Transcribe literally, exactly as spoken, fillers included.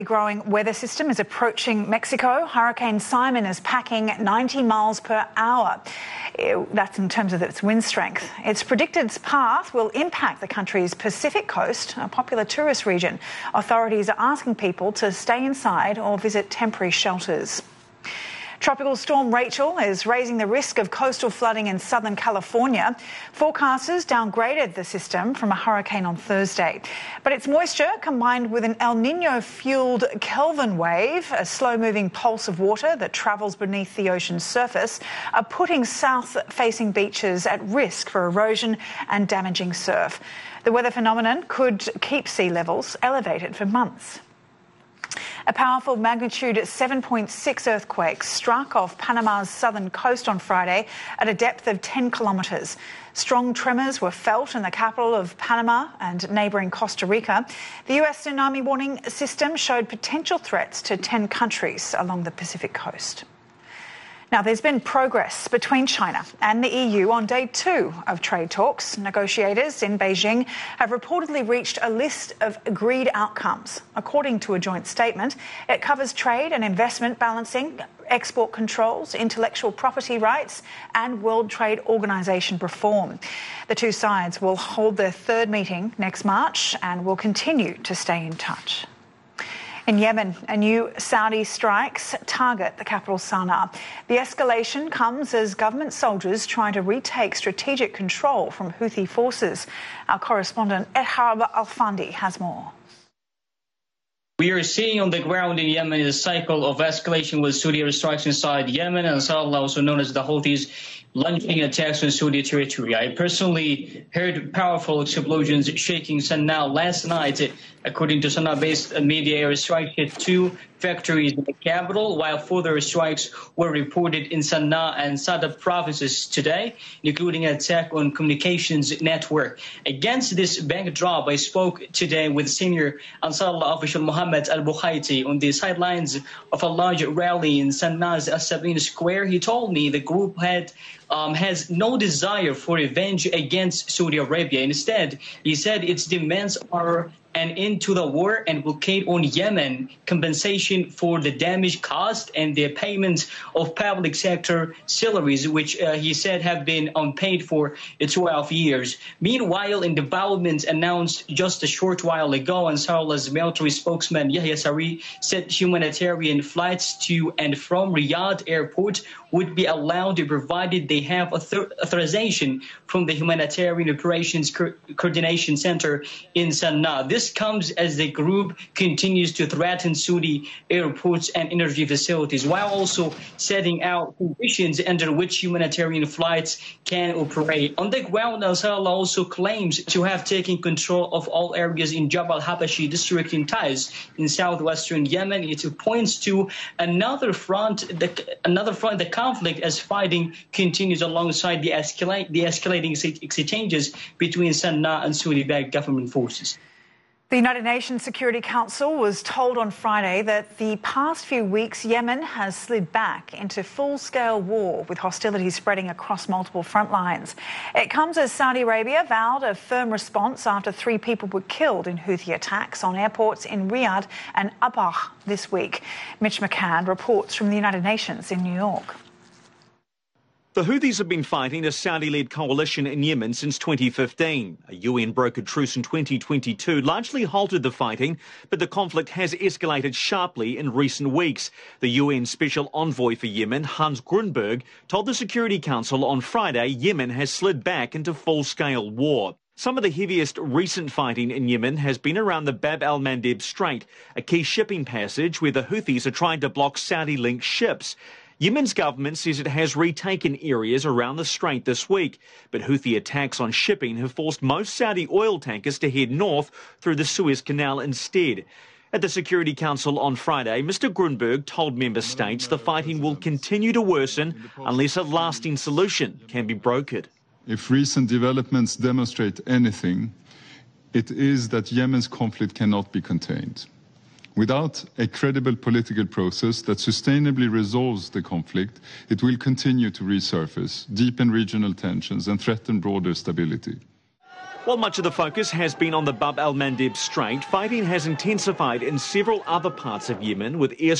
Growing weather system is approaching Mexico. Hurricane Simon is packing ninety miles per hour. That's in terms of its wind strength. Its predicted path will impact the country's Pacific coast, a popular tourist region. Authorities are asking people to stay inside or visit temporary shelters. Tropical storm Rachel is raising the risk of coastal flooding in Southern California. Forecasters downgraded the system from a hurricane on Thursday. But its moisture, combined with an El Nino-fueled Kelvin wave, a slow-moving pulse of water that travels beneath the ocean's surface, are putting south-facing beaches at risk for erosion and damaging surf. The weather phenomenon could keep sea levels elevated for months. A powerful magnitude seven point six earthquake struck off Panama's southern coast on Friday at a depth of ten kilometres. Strong tremors were felt in the capital of Panama and neighbouring Costa Rica. The U S tsunami warning system showed potential threats to ten countries along the Pacific coast. Now, there's been progress between China and the E U on day two of trade talks. Negotiators in Beijing have reportedly reached a list of agreed outcomes. According to a joint statement, it covers trade and investment balancing, export controls, intellectual property rights and World Trade Organization reform. The two sides will hold their third meeting next March and will continue to stay in touch. In Yemen, a new Saudi strikes target the capital Sana'a. The escalation comes as government soldiers try to retake strategic control from Houthi forces. Our correspondent Ehab Al-Fandi has more. We are seeing on the ground in Yemen a cycle of escalation with Saudi airstrikes inside Yemen and Ansarullah, also known as the Houthis, launching attacks on Saudi territory. I personally heard powerful explosions shaking Sana'a last night. According to Sana'a-based media, airstrikes hit two factories in the capital, while further strikes were reported in Sana'a and Sada provinces today, including an attack on communications network. Against this backdrop, I spoke today with senior Ansarullah official Mohammed Al-Bukhaiti on the sidelines of a large rally in Sana'a's As-Sabin Square. He told me the group had Um, has no desire for revenge against Saudi Arabia. Instead, he said its demands are an end to the war and blockade on Yemen, compensation for the damage caused, and the payment of public sector salaries, which uh, he said have been unpaid for twelve years. Meanwhile, in developments announced just a short while ago, Ansarallah's military spokesman Yahya Sari said humanitarian flights to and from Riyadh airport would be allowed provided they have author authorization from the Humanitarian Operations Co Coordination Center in Sana'a. This comes as the group continues to threaten Saudi airports and energy facilities, while also setting out conditions under which humanitarian flights can operate. On the ground, Ansarullah also claims to have taken control of all areas in Jabal Habashi district in Taiz in southwestern Yemen. It points to another front, the, another front, the conflict as fighting continues alongside the, escalate, the escalating exchanges between Sana'a and Saudi-backed government forces. The United Nations Security Council was told on Friday that the past few weeks Yemen has slid back into full-scale war with hostilities spreading across multiple front lines. It comes as Saudi Arabia vowed a firm response after three people were killed in Houthi attacks on airports in Riyadh and Abha this week. Mitch McCann reports from the United Nations in New York. The Houthis have been fighting a Saudi-led coalition in Yemen since twenty fifteen. A U N-brokered truce in twenty twenty-two largely halted the fighting, but the conflict has escalated sharply in recent weeks. The U N Special Envoy for Yemen, Hans Grunberg, told the Security Council on Friday Yemen has slid back into full-scale war. Some of the heaviest recent fighting in Yemen has been around the Bab al-Mandeb Strait, a key shipping passage where the Houthis are trying to block Saudi-linked ships. Yemen's government says it has retaken areas around the strait this week, but Houthi attacks on shipping have forced most Saudi oil tankers to head north through the Suez Canal instead. At the Security Council on Friday, Mister Grunberg told member states the fighting will continue to worsen unless a lasting solution can be brokered. If recent developments demonstrate anything, it is that Yemen's conflict cannot be contained. Without a credible political process that sustainably resolves the conflict, it will continue to resurface, deepen regional tensions and threaten broader stability. While much of the focus has been on the Bab al-Mandeb Strait, fighting has intensified in several other parts of Yemen, with air